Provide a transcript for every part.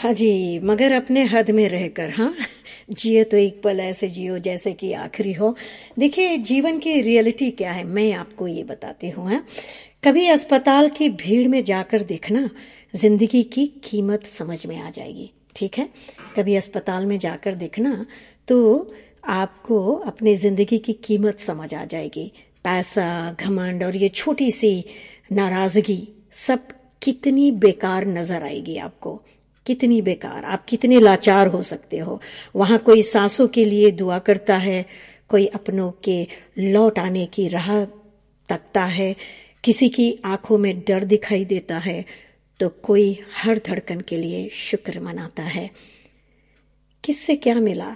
हाँ जी, मगर अपने हद में रहकर। हाँ, जिए तो एक पल ऐसे जियो जैसे कि आखिरी हो। देखिए, जीवन की रियलिटी क्या है मैं आपको ये बताती हूँ। है कभी अस्पताल की भीड़ में जाकर देखना, जिंदगी की कीमत समझ में आ जाएगी। ठीक है, कभी अस्पताल में जाकर देखना तो आपको अपनी जिंदगी की कीमत समझ आ जाएगी। पैसा, घमंड और ये छोटी सी नाराजगी सब कितनी बेकार नजर आएगी आपको। कितनी बेकार, आप कितने लाचार हो सकते हो। वहां कोई सांसों के लिए दुआ करता है, कोई अपनों के लौट आने की राह तकता है, किसी की आंखों में डर दिखाई देता है तो कोई हर धड़कन के लिए शुक्र मनाता है। किससे क्या मिला,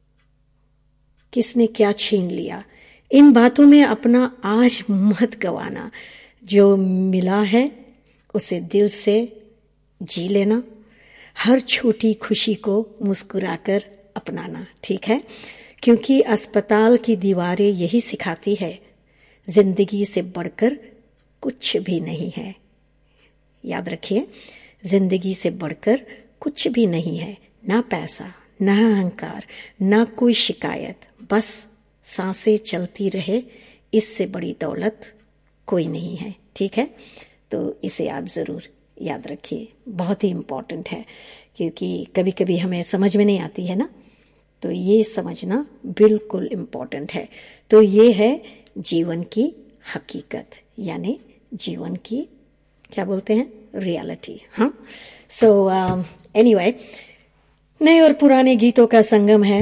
किसने क्या छीन लिया, इन बातों में अपना आज मत गवाना। जो मिला है उसे दिल से जी लेना, हर छोटी खुशी को मुस्कुराकर अपनाना। ठीक है, क्योंकि अस्पताल की दीवारें यही सिखाती है, जिंदगी से बढ़कर कुछ भी नहीं है। याद रखिए, जिंदगी से बढ़कर कुछ भी नहीं है। ना पैसा, ना अहंकार, ना कोई शिकायत, बस सांसें चलती रहे, इससे बड़ी दौलत कोई नहीं है। ठीक है, तो इसे आप जरूर याद रखिए, बहुत ही इम्पोर्टेंट है। क्योंकि कभी कभी हमें समझ में नहीं आती है ना, तो ये समझना बिल्कुल इम्पोर्टेंट है। तो ये है जीवन की हकीकत, यानी जीवन की क्या बोलते हैं, रियलिटी। हाँ, सो एनीवे, नए और पुराने गीतों का संगम है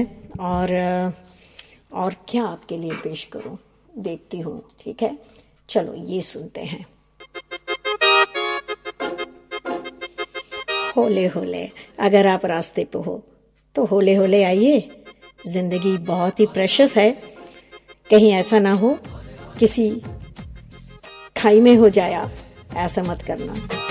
और क्या आपके लिए पेश करूं, देखती हूं। ठीक है, चलो ये सुनते हैं। होले होले, अगर आप रास्ते पे हो तो होले होले आइए। जिंदगी बहुत ही प्रेशियस है, कहीं ऐसा ना हो किसी खाई में हो जाए आप, ऐसा मत करना।